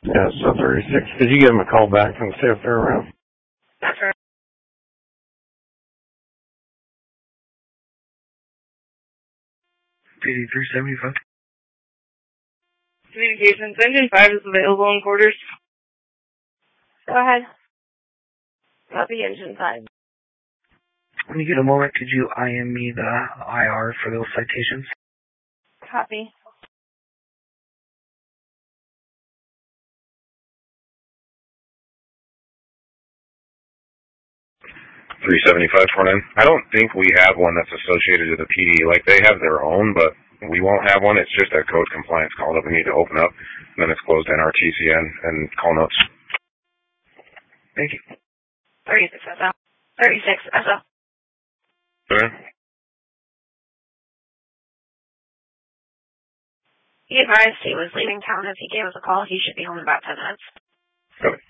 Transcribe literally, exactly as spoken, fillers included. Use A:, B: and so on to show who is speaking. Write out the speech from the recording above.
A: Yeah, so thirty-six. Could you give them a call back and see if they're around?
B: That's right.
C: P D three seventy-five.
B: Communications. Engine five is available in quarters.
D: Go ahead. Copy engine five.
C: When you get a moment, could you I M me the I R for those citations?
D: Copy.
E: three seventy-five twenty-nine. I don't think we have one that's associated to the P D. Like, they have their own, but we won't have one. It's just a code compliance call that we need to open up, and then it's closed in our T C N and call notes.
C: Thank you.
D: thirty-six S L. thirty-six S L.
E: Okay.
D: He advised he was leaving town. If he gave us a call, he should be home in about ten minutes.
E: Okay.